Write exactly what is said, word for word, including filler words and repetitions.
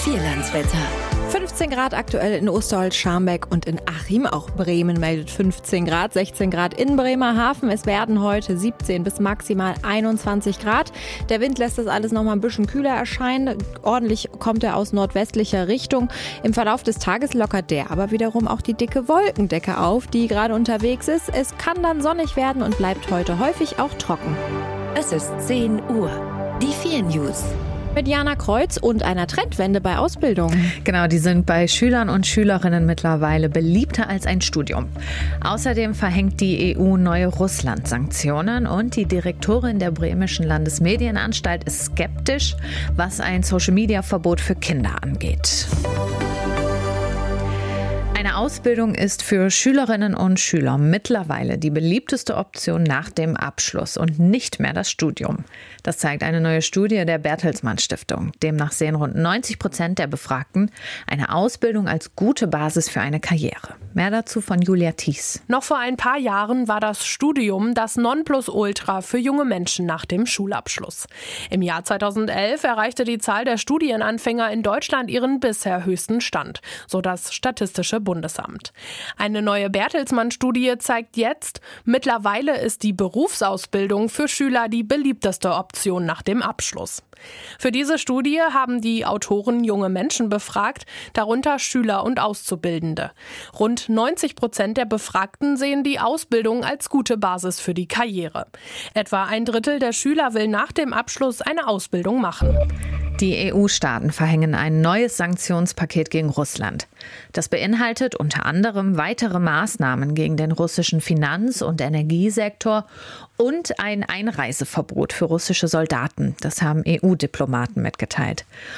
Vierlandswetter. fünfzehn Grad aktuell in Osterholz, Scharmbeck und in Achim. Auch Bremen meldet fünfzehn Grad, sechzehn Grad in Bremerhaven. Es werden heute siebzehn bis maximal einundzwanzig Grad. Der Wind lässt das alles noch mal ein bisschen kühler erscheinen. Ordentlich kommt er aus nordwestlicher Richtung. Im Verlauf des Tages lockert der aber wiederum auch die dicke Wolkendecke auf, die gerade unterwegs ist. Es kann dann sonnig werden und bleibt heute häufig auch trocken. Es ist zehn Uhr. Die vier News. Mit Jana Kreuz und einer Trendwende bei Ausbildung. Genau, die sind bei Schülern und Schülerinnen mittlerweile beliebter als ein Studium. Außerdem verhängt die E U neue Russland-Sanktionen und die Direktorin der Bremischen Landesmedienanstalt ist skeptisch, was ein Social-Media-Verbot für Kinder angeht. Eine Ausbildung ist für Schülerinnen und Schüler mittlerweile die beliebteste Option nach dem Abschluss und nicht mehr das Studium. Das zeigt eine neue Studie der Bertelsmann Stiftung. Demnach sehen rund neunzig Prozent der Befragten eine Ausbildung als gute Basis für eine Karriere. Mehr dazu von Julia Thies. Noch vor ein paar Jahren war das Studium das Nonplusultra für junge Menschen nach dem Schulabschluss. Im Jahr zweitausendelf erreichte die Zahl der Studienanfänger in Deutschland ihren bisher höchsten Stand, so das Statistische Bundesamt. Eine neue Bertelsmann-Studie zeigt jetzt, mittlerweile ist die Berufsausbildung für Schüler die beliebteste Option nach dem Abschluss. Für diese Studie haben die Autoren junge Menschen befragt, darunter Schüler und Auszubildende. Rund neunzig Prozent der Befragten sehen die Ausbildung als gute Basis für die Karriere. Etwa ein Drittel der Schüler will nach dem Abschluss eine Ausbildung machen. Die E U-Staaten verhängen ein neues Sanktionspaket gegen Russland. Das beinhaltet unter anderem weitere Maßnahmen gegen den russischen Finanz- und Energiesektor und ein Einreiseverbot für russische Soldaten. Das haben E U-Diplomaten mitgeteilt.